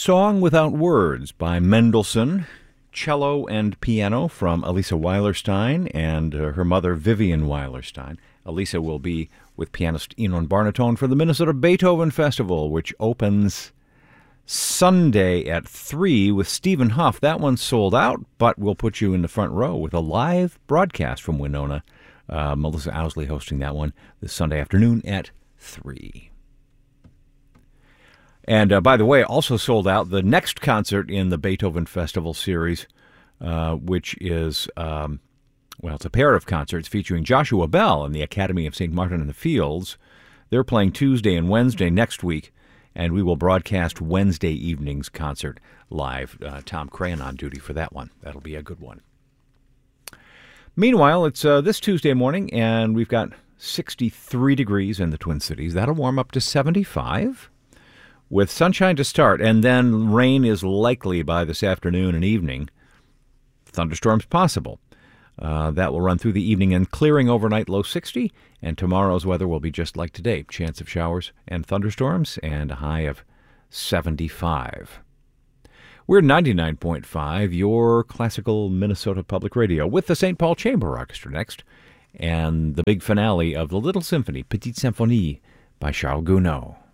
Song Without Words by Mendelssohn, cello and piano from Elisa Weilerstein and her mother Vivian Weilerstein. Elisa will be with pianist Enon Barnatone for the Minnesota Beethoven Festival, which opens Sunday at 3 with Stephen Huff. That one's sold out, but we'll put you in the front row with a live broadcast from Winona. Melissa Owsley hosting that one this Sunday afternoon at 3. And by the way, also sold out the next concert in the Beethoven Festival series, which is, it's a pair of concerts featuring Joshua Bell and the Academy of St. Martin in the Fields. They're playing Tuesday and Wednesday next week, and we will broadcast Wednesday evening's concert live. Tom Crayon on duty for that one. That'll be a good one. Meanwhile, it's this Tuesday morning, and we've got 63 degrees in the Twin Cities. That'll warm up to 75. With sunshine to start, and then rain is likely by this afternoon and evening. Thunderstorms possible. That will run through the evening and clearing overnight, low 60. And tomorrow's weather will be just like today. Chance of showers and thunderstorms and a high of 75. We're 99.5, your classical Minnesota Public Radio, with the St. Paul Chamber Orchestra next. And the big finale of the Little Symphony, Petite Symphonie by Charles Gounod.